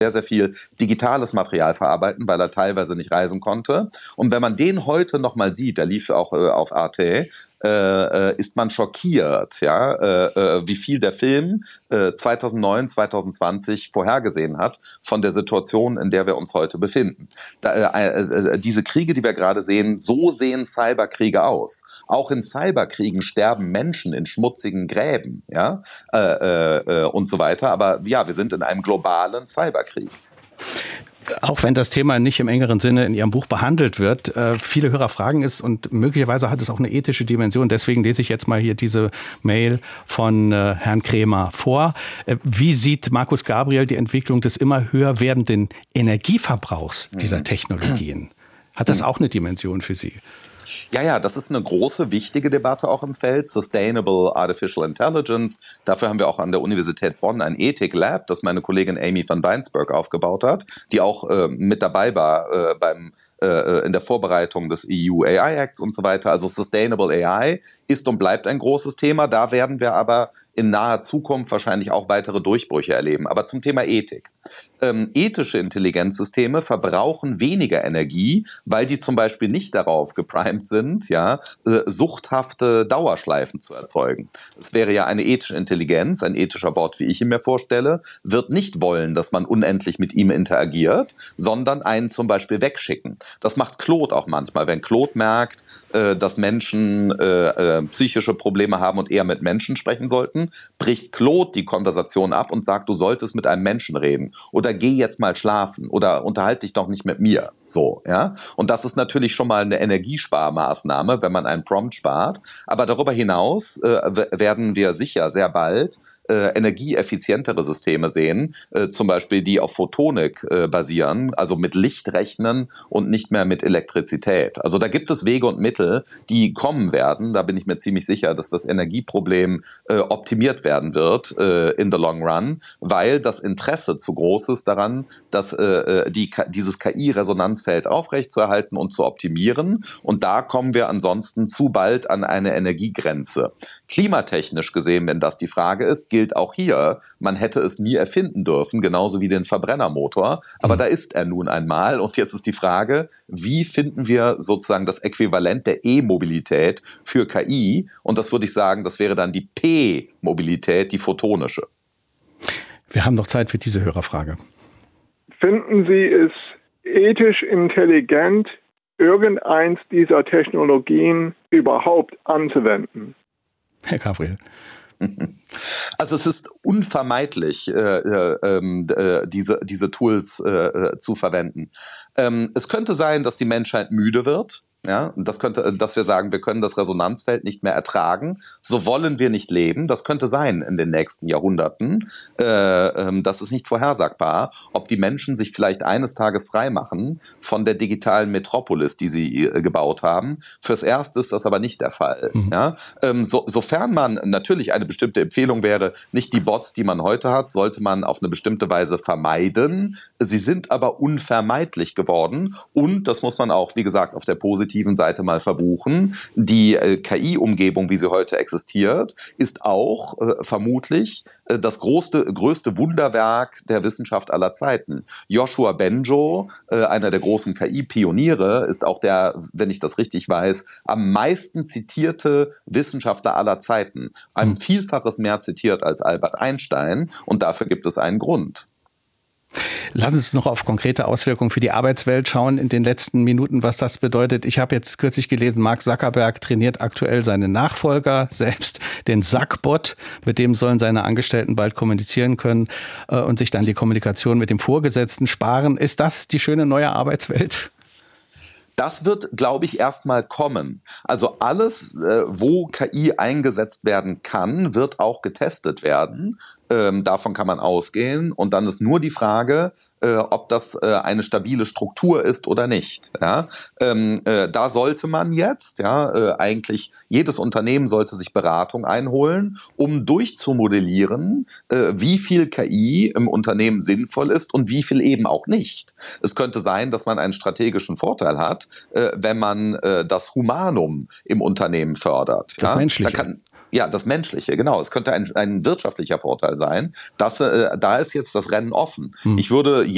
sehr, sehr viel digitales Material verarbeiten, weil er teilweise nicht reisen konnte. Und wenn man den heute noch mal sieht, der lief auch auf Arte, ist man schockiert, wie viel der Film 2009, 2020 vorhergesehen hat von der Situation, in der wir uns heute befinden. Diese Kriege, die wir gerade sehen, so sehen Cyberkriege aus. Auch in Cyberkriegen sterben Menschen in schmutzigen Gräben, und so weiter. Aber ja, wir sind in einem globalen Cyberkrieg. Auch wenn das Thema nicht im engeren Sinne in Ihrem Buch behandelt wird, viele Hörer fragen es und möglicherweise hat es auch eine ethische Dimension. Deswegen lese ich jetzt mal hier diese Mail von Herrn Krämer vor. Wie sieht Markus Gabriel die Entwicklung des immer höher werdenden Energieverbrauchs dieser Technologien? Hat das auch eine Dimension für Sie? Ja, das ist eine große, wichtige Debatte auch im Feld. Sustainable Artificial Intelligence. Dafür haben wir auch an der Universität Bonn ein Ethik-Lab, das meine Kollegin Amy van Weinsberg aufgebaut hat, die auch mit dabei war in der Vorbereitung des EU AI Acts und so weiter. Also Sustainable AI ist und bleibt ein großes Thema. Da werden wir aber in naher Zukunft wahrscheinlich auch weitere Durchbrüche erleben. Aber zum Thema Ethik. Ethische Intelligenzsysteme verbrauchen weniger Energie, weil die zum Beispiel nicht darauf geprimed sind, suchthafte Dauerschleifen zu erzeugen. Es wäre ja eine ethische Intelligenz, ein ethischer Bot, wie ich ihn mir vorstelle, wird nicht wollen, dass man unendlich mit ihm interagiert, sondern einen zum Beispiel wegschicken. Das macht Claude auch manchmal. Wenn Claude merkt, dass Menschen psychische Probleme haben und eher mit Menschen sprechen sollten, bricht Claude die Konversation ab und sagt, du solltest mit einem Menschen reden oder geh jetzt mal schlafen oder unterhalte dich doch nicht mit mir. So, ja. Und das ist natürlich schon mal eine Energiesparmaßnahme, wenn man einen Prompt spart. Aber darüber hinaus werden wir sicher sehr bald energieeffizientere Systeme sehen, zum Beispiel die auf Photonik basieren, also mit Licht rechnen und nicht mehr mit Elektrizität. Also da gibt es Wege und Mittel, die kommen werden. Da bin ich mir ziemlich sicher, dass das Energieproblem optimiert werden wird in the long run, weil das Interesse zu groß ist daran, dass dieses KI-Resonanzfeld aufrechtzuerhalten und zu optimieren. Und da kommen wir ansonsten zu bald an eine Energiegrenze. Klimatechnisch gesehen, wenn das die Frage ist, gilt auch hier, man hätte es nie erfinden dürfen, genauso wie den Verbrennermotor. Aber da ist er nun einmal. Und jetzt ist die Frage, wie finden wir sozusagen das Äquivalent der E-Mobilität für KI? Und das würde ich sagen, das wäre dann die P-Mobilität, die photonische. Wir haben noch Zeit für diese Hörerfrage. Finden Sie es ethisch intelligent, irgendeins dieser Technologien überhaupt anzuwenden? Herr Gabriel. Also es ist unvermeidlich, diese Tools zu verwenden. Es könnte sein, dass die Menschheit müde wird. Ja, dass wir sagen, wir können das Resonanzfeld nicht mehr ertragen, so wollen wir nicht leben. Das könnte sein in den nächsten Jahrhunderten. Das ist nicht vorhersagbar, ob die Menschen sich vielleicht eines Tages freimachen von der digitalen Metropolis, die sie gebaut haben. Fürs Erste ist das aber nicht der Fall. Ja? Sofern man natürlich eine bestimmte Empfehlung wäre, nicht die Bots, die man heute hat, sollte man auf eine bestimmte Weise vermeiden. Sie sind aber unvermeidlich geworden und, das muss man auch, wie gesagt, auf der positiven Seite mal verbuchen. Die KI-Umgebung, wie sie heute existiert, ist auch vermutlich das größte Wunderwerk der Wissenschaft aller Zeiten. Yoshua Bengio, einer der großen KI-Pioniere, ist auch der, wenn ich das richtig weiß, am meisten zitierte Wissenschaftler aller Zeiten. Ein Vielfaches mehr zitiert als Albert Einstein und dafür gibt es einen Grund. Lassen Sie uns noch auf konkrete Auswirkungen für die Arbeitswelt schauen in den letzten Minuten, was das bedeutet. Ich habe jetzt kürzlich gelesen, Mark Zuckerberg trainiert aktuell seine Nachfolger selbst, den Zuckbot, mit dem sollen seine Angestellten bald kommunizieren können und sich dann die Kommunikation mit dem Vorgesetzten sparen. Ist das die schöne neue Arbeitswelt? Das wird, glaube ich, erstmal kommen. Also alles, wo KI eingesetzt werden kann, wird auch getestet werden. Davon kann man ausgehen. Und dann ist nur die Frage, ob das eine stabile Struktur ist oder nicht. Ja? Da sollte man jetzt, eigentlich jedes Unternehmen sollte sich Beratung einholen, um durchzumodellieren, wie viel KI im Unternehmen sinnvoll ist und wie viel eben auch nicht. Es könnte sein, dass man einen strategischen Vorteil hat, wenn man das Humanum im Unternehmen fördert. Das Menschliche. Ja, das Menschliche, genau. Es könnte ein wirtschaftlicher Vorteil sein. Da ist jetzt das Rennen offen. Ich würde